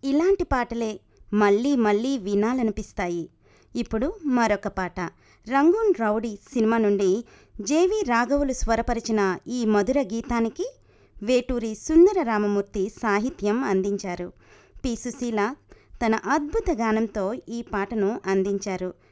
ఇలాంటి పాటలే మళ్ళీ మళ్ళీ వినాలనిపిస్తాయి. ఇప్పుడు మరొక పాట. 'రంగూన్ రౌడీ' సినిమా నుండి జేవి రాఘవులు స్వరపరిచిన ఈ మధుర గీతానికి వేటూరి సుందర రామమూర్తి సాహిత్యం అందించారు. పి. సుశీల తన అద్భుత గానంతో ఈ పాటను అందించారు.